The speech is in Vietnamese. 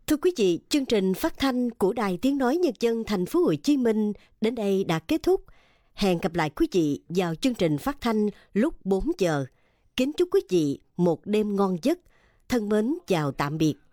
Thưa quý vị, chương trình phát thanh của Đài Tiếng nói Nhân dân Thành phố Hồ Chí Minh đến đây đã kết thúc. Hẹn gặp lại quý vị vào chương trình phát thanh lúc 4 giờ. Kính chúc quý vị một đêm ngon giấc. Thân mến chào tạm biệt.